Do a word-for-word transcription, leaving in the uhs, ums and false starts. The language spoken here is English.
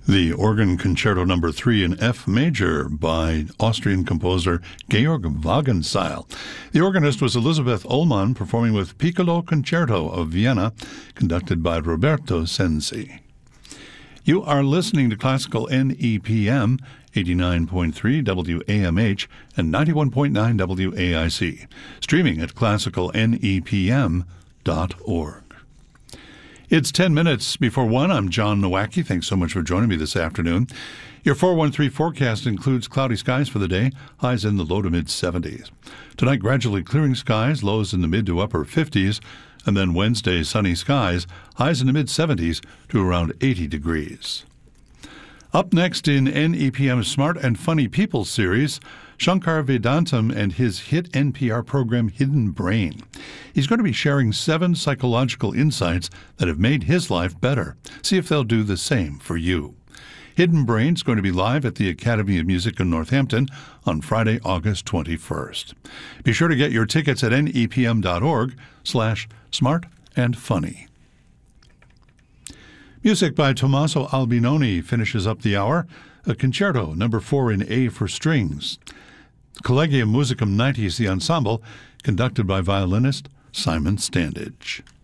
The Organ Concerto Number three in F Major by Austrian composer Georg Wagenseil. The organist was Elisabeth Ullmann, performing with Piccolo Concerto of Vienna, conducted by Roberto Sensi. You are listening to Classical N E P M, eighty-nine point three W A M H and ninety-one point nine W A I C, streaming at classical N E P M dot org. It's ten minutes before one. I'm John Nowacki. Thanks so much for joining me this afternoon. Your four one three forecast includes cloudy skies for the day, highs in the low to mid-seventies. Tonight, gradually clearing skies, lows in the mid to upper fifties, and then Wednesday, sunny skies, highs in the mid-seventies to around eighty degrees. Up next in N E P M's Smart and Funny People series, Shankar Vedantam and his hit N P R program Hidden Brain. He's going to be sharing seven psychological insights that have made his life better. See if they'll do the same for you. Hidden Brain is going to be live at the Academy of Music in Northampton on Friday, August twenty-first. Be sure to get your tickets at N E P M dot org slash smart and funny. Music by Tommaso Albinoni finishes up the hour. A concerto, number four in A for strings. Collegium Musicum ninety is the ensemble, conducted by violinist Simon Standage.